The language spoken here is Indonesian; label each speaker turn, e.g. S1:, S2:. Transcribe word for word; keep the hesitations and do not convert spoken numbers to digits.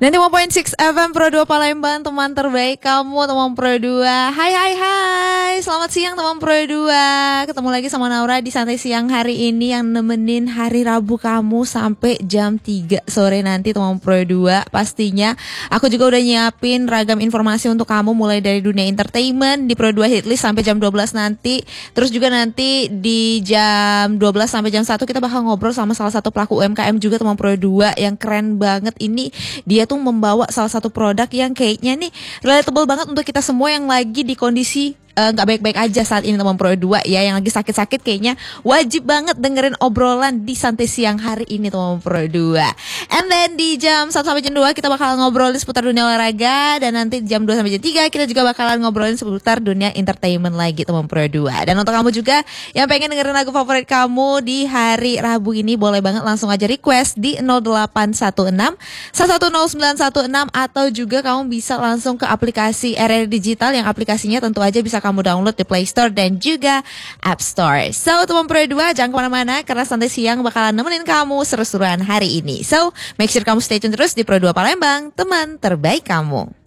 S1: Nanti satu koma enam F M Pro dua Palembang, teman terbaik kamu, teman Pro dua. Hai hai hai, selamat siang teman Pro dua. Ketemu lagi sama Naura di Santai Siang hari ini yang nemenin hari Rabu kamu sampai jam tiga sore nanti teman Pro dua. Pastinya aku juga udah nyiapin ragam informasi untuk kamu mulai dari dunia entertainment di Pro dua Hitlist sampai jam dua belas nanti. Terus juga nanti di jam dua belas sampai jam satu kita bakal ngobrol sama salah satu pelaku U M K M juga teman Pro dua yang keren banget. Ini dia tuh membawa salah satu produk yang kayaknya nih relatable banget untuk kita semua yang lagi di kondisi nggak uh, baik-baik aja saat ini teman Pro dua ya, yang lagi sakit-sakit kayaknya wajib banget dengerin obrolan di Santai Siang hari ini teman Pro dua. And then di jam satu sampai jam dua kita bakal ngobrolin seputar dunia olahraga, dan nanti jam dua sampai jam tiga kita juga bakalan ngobrolin seputar dunia entertainment lagi teman Pro dua. Dan untuk kamu juga yang pengen dengerin lagu favorit kamu di hari Rabu ini, boleh banget langsung aja request di nol delapan satu enam satu satu nol sembilan satu enam, atau juga kamu bisa langsung ke aplikasi R R Digital yang aplikasinya tentu aja bisa kamu download di Play Store dan juga App Store. So teman Pro dua jangan kemana-mana karena Santai Siang bakalan nemenin kamu seru-seruan hari ini. So make sure kamu stay tune terus di Pro dua Palembang, teman terbaik kamu.